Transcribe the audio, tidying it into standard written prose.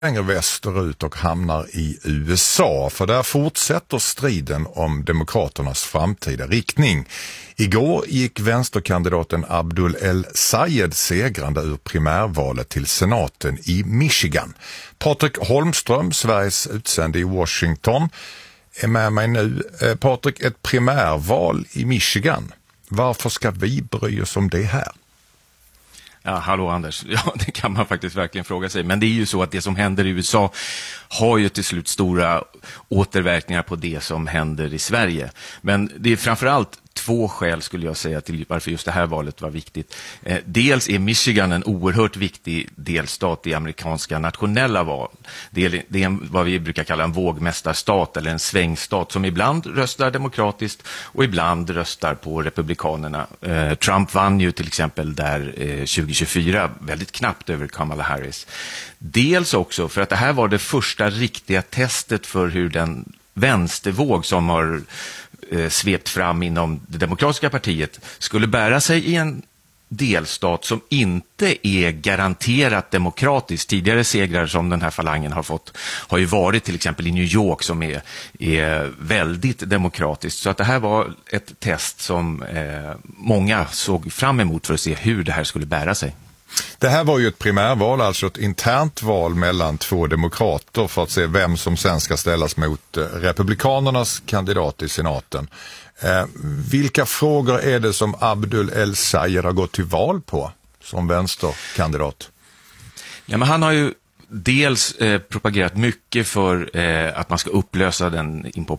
längre västerut och hamnar i USA, för där fortsätter striden om demokraternas framtida riktning. Igår gick vänsterkandidaten Abdul El-Sayed segrande ur primärvalet till senaten i Michigan. Patrik Holmström, Sveriges utsände i Washington, är med mig nu. Patrik, ett primärval i Michigan. Varför ska vi bry oss om det här? Ja, hallå Anders. Ja, det kan man faktiskt verkligen fråga sig. Men det är ju så att det som händer i USA har ju till slut stora återverkningar på det som händer i Sverige. Men det är framförallt två skäl skulle jag säga till varför just det här valet var viktigt. Dels är Michigan en oerhört viktig delstat i amerikanska nationella val. Det är vad vi brukar kalla en vågmästarstat eller en svängstat som ibland röstar demokratiskt och ibland röstar på republikanerna. Trump vann ju till exempel där 2024 väldigt knappt över Kamala Harris. Dels också för att det här var det första riktiga testet för hur den vänstervåg som har svept fram inom det demokratiska partiet skulle bära sig i en delstat som inte är garanterat demokratisk. Tidigare segrar som den här falangen har fått har ju varit till exempel i New York som är väldigt demokratiskt. Så att det här var ett test som många såg fram emot för att se hur det här skulle bära sig. Det här var ju ett primärval, alltså ett internt val mellan två demokrater för att se vem som sen ska ställas mot republikanernas kandidat i senaten. Vilka frågor är det som Abdul El-Sayed har gått till val på som vänsterkandidat? Ja, men han har ju dels propagerat mycket för att man ska upplösa den